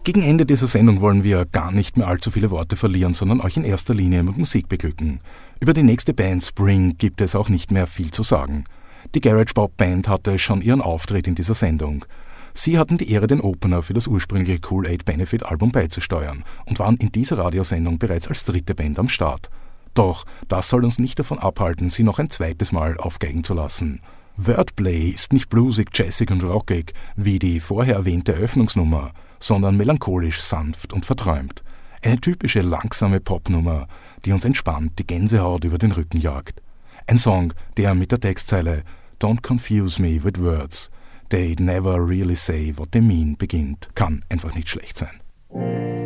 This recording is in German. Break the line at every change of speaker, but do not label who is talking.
Gegen Ende dieser Sendung wollen wir gar nicht mehr allzu viele Worte verlieren, sondern euch in erster Linie mit Musik beglücken. Über die nächste Band Spring gibt es auch nicht mehr viel zu sagen. Die Garage-Pop-Band hatte schon ihren Auftritt in dieser Sendung. Sie hatten die Ehre, den Opener für das ursprüngliche Kool-Aid Benefit-Album beizusteuern und waren in dieser Radiosendung bereits als dritte Band am Start. Doch das soll uns nicht davon abhalten, sie noch ein zweites Mal aufgeigen zu lassen. Wordplay ist nicht bluesig, jazzig und rockig wie die vorher erwähnte Eröffnungsnummer, sondern melancholisch, sanft und verträumt. Eine typische langsame Popnummer, die uns entspannt die Gänsehaut über den Rücken jagt. Ein Song, der mit der Textzeile "Don't confuse me with words, they'd never really say what they mean" beginnt, kann einfach nicht schlecht sein.